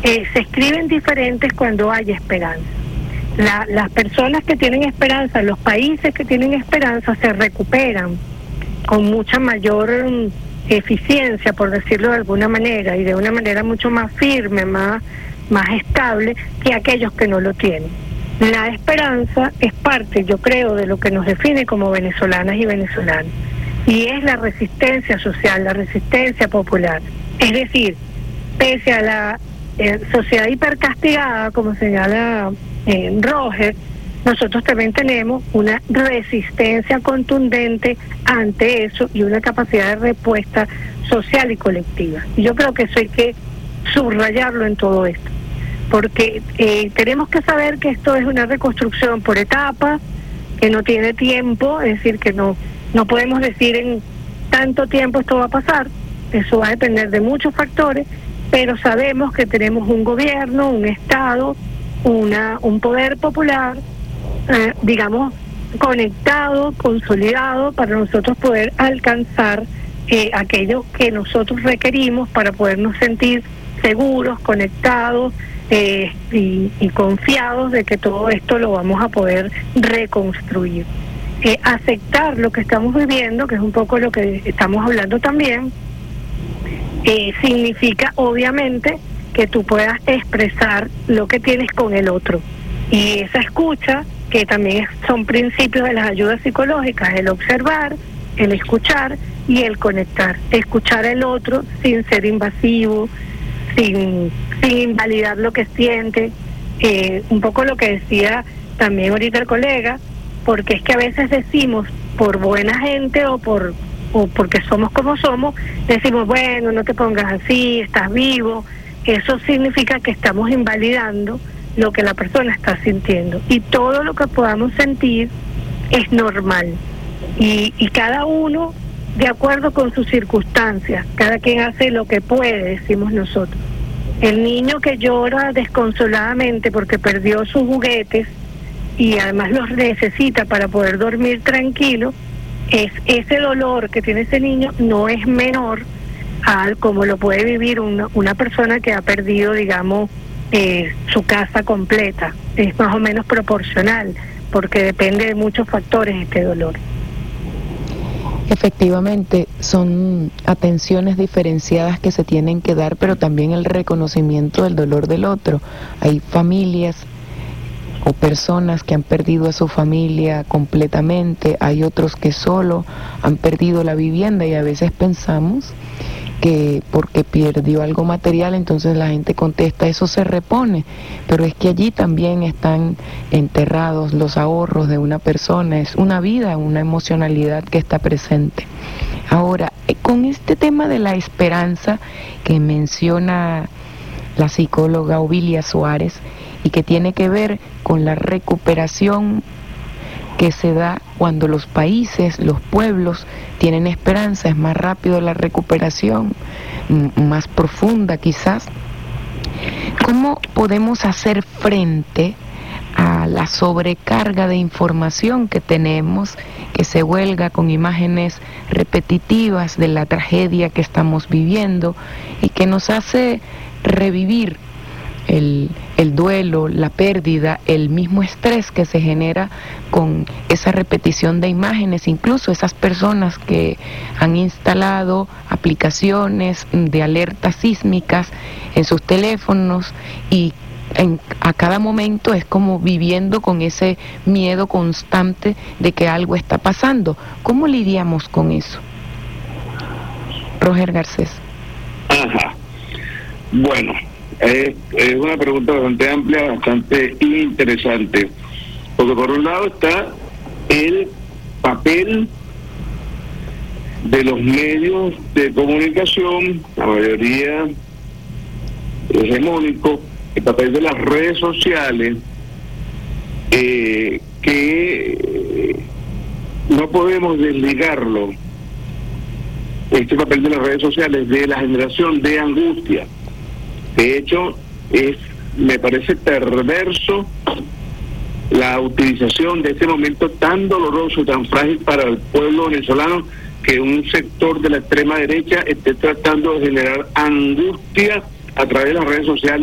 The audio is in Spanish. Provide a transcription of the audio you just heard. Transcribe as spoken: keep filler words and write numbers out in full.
eh, se escriben diferentes cuando hay esperanza. La, las personas que tienen esperanza, los países que tienen esperanza se recuperan con mucha mayor um, eficiencia, por decirlo de alguna manera, y de una manera mucho más firme, más, más estable que aquellos que no lo tienen. La esperanza es parte, yo creo, de lo que nos define como venezolanas y venezolanos, y es la resistencia social, la resistencia popular. Es decir, pese a la eh, sociedad hipercastigada, como señala eh, Roger, nosotros también tenemos una resistencia contundente ante eso y una capacidad de respuesta social y colectiva. Y yo creo que eso hay que subrayarlo en todo esto, porque eh, tenemos que saber que esto es una reconstrucción por etapas, que no tiene tiempo, es decir, que no, no podemos decir en tanto tiempo esto va a pasar, eso va a depender de muchos factores, pero sabemos que tenemos un gobierno, un Estado, una un poder popular, eh, digamos, conectado, consolidado, para nosotros poder alcanzar eh, aquello que nosotros requerimos para podernos sentir seguros, conectados eh, y, y confiados de que todo esto lo vamos a poder reconstruir. Eh, aceptar lo que estamos viviendo, que es un poco lo que estamos hablando también, eh, significa obviamente que tú puedas expresar lo que tienes con el otro. Y esa escucha, que también es, son principios de las ayudas psicológicas, el observar, el escuchar y el conectar. Escuchar al otro sin ser invasivo, sin, sin invalidar lo que siente. Eh, un poco lo que decía también ahorita el colega, porque es que a veces decimos, por buena gente o por o porque somos como somos, decimos, bueno, no te pongas así, estás vivo. Eso significa que estamos invalidando lo que la persona está sintiendo. Y todo lo que podamos sentir es normal. Y, y cada uno, de acuerdo con sus circunstancias, cada quien hace lo que puede, decimos nosotros. El niño que llora desconsoladamente porque perdió sus juguetes y además los necesita para poder dormir tranquilo, es ese dolor que tiene ese niño no es menor al como lo puede vivir una, una persona que ha perdido, digamos, eh, su casa completa. Es más o menos proporcional, porque depende de muchos factores este dolor. Efectivamente, son atenciones diferenciadas que se tienen que dar, pero también el reconocimiento del dolor del otro. Hay familias o personas que han perdido a su familia completamente, hay otros que solo han perdido la vivienda, y a veces pensamos que porque perdió algo material, entonces la gente contesta, eso se repone, pero es que allí también están enterrados los ahorros de una persona, es una vida, una emocionalidad que está presente. Ahora, con este tema de la esperanza que menciona la psicóloga Ovilia Suárez, y que tiene que ver con la recuperación que se da cuando los países, los pueblos tienen esperanza, es más rápido la recuperación, más profunda quizás. ¿Cómo podemos hacer frente a la sobrecarga de información que tenemos, que se huelga con imágenes repetitivas de la tragedia que estamos viviendo y que nos hace revivir el, el duelo, la pérdida, el mismo estrés que se genera con esa repetición de imágenes? Incluso esas personas que han instalado aplicaciones de alertas sísmicas en sus teléfonos y en, a cada momento es como viviendo con ese miedo constante de que algo está pasando. ¿Cómo lidiamos con eso? Roger Garcés. Ajá. Bueno, es, es una pregunta bastante amplia, bastante interesante, porque por un lado está el papel de los medios de comunicación, la mayoría hegemónico, el papel de las redes sociales, eh, que no podemos desligarlo, este papel de las redes sociales, de la generación de angustia. De hecho, es, me parece perverso la utilización de este momento tan doloroso, tan frágil para el pueblo venezolano, que un sector de la extrema derecha esté tratando de generar angustia a través de las redes sociales.